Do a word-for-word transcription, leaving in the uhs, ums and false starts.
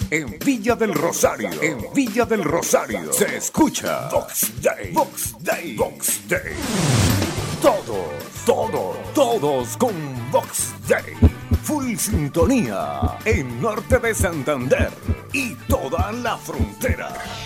En Villa del Rosario, en Villa del Rosario, se escucha Box Day, Box Day, Box Day. Todos, todos, todos con Box Day. Full sintonía en norte de Santander y toda la frontera.